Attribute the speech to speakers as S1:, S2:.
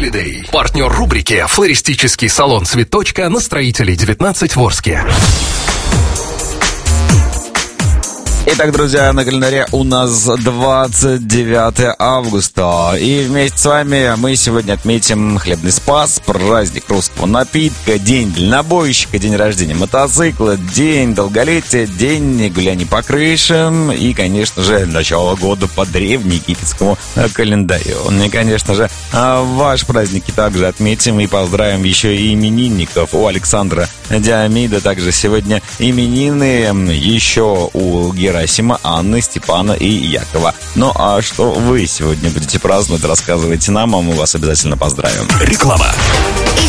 S1: Holiday. Партнер рубрики «Флористический салон «Цветочка» на Строителей 19 в Орске.
S2: Итак, друзья, на календаре у нас 29 августа. И вместе с вами мы сегодня отметим Хлебный Спас, праздник русского напитка, день дальнобойщика, день рождения мотоцикла, день долголетия, день гуляний по крышам и, конечно же, начало года по древнеегипетскому календарю. И, конечно же, ваш праздники также отметим и поздравим еще и именинников. У Александра Диамида также сегодня именины, еще у Герасима, Анны, Степана и Якова. Ну а что вы сегодня будете праздновать, рассказывайте нам, а мы вас обязательно поздравим.
S1: Реклама.